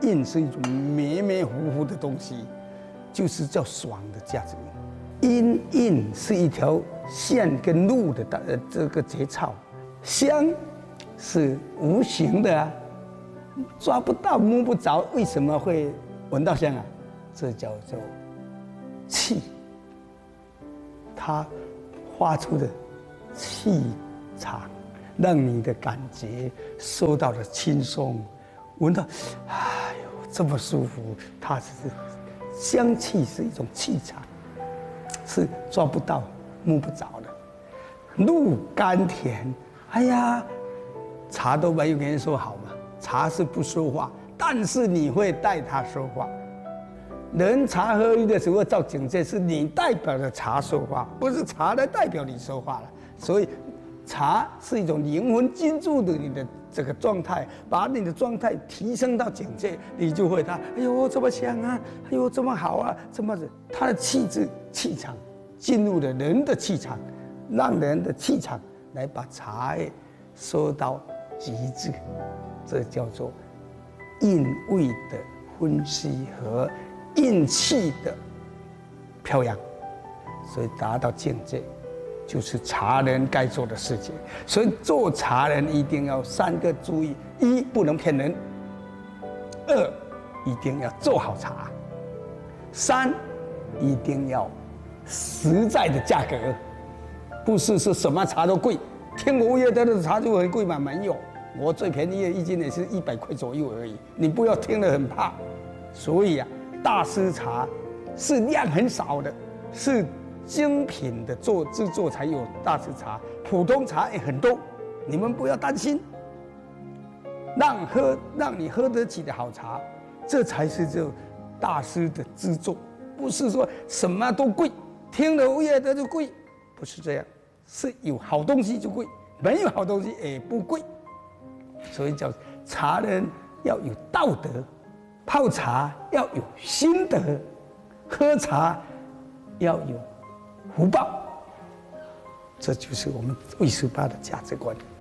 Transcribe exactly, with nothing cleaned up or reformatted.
印是一种绵绵糊糊的东西，就是叫爽的价值。音印是一条线跟路的呃这个节操，香是无形的啊，抓不到摸不着，为什么会闻到香啊？这叫做气，它发出的气场，让你的感觉受到了轻松，闻到，哎呦这么舒服，它是香气是一种气场。是抓不到、摸不着的，路甘甜。哎呀，茶都没有人说好嘛，茶是不说话，但是你会带它说话。人茶合一的时候，照境界是你代表着茶说话，不是茶来代表你说话了。所以，茶是一种灵魂进入的你的这个状态，把你的状态提升到境界，你就会它，哎呦这么香啊，哎呦这么好啊，这么子，它的气质。气场进入了人的气场，让人的气场来把茶叶收到极致，这叫做印味的分析和印气的飘扬，所以达到境界，就是茶人该做的事情。所以做茶人一定要三个注意：一不能骗人；二一定要做好茶；三一定要实在的价格，不是说什么茶都贵。天国业德的茶就很贵吗？没有，我最便宜的一斤也是一百块左右而已。你不要听了很怕。所以啊，大师茶是量很少的，是精品的做制作才有大师茶，普通茶也很多。你们不要担心，让喝让你喝得起的好茶，这才是这大师的制作，不是说什么都贵。听了业德就贵，不是这样，是有好东西就贵，没有好东西也不贵。所以叫茶人要有道德，泡茶要有心得，喝茶要有福报，这就是我们魏十八的价值观。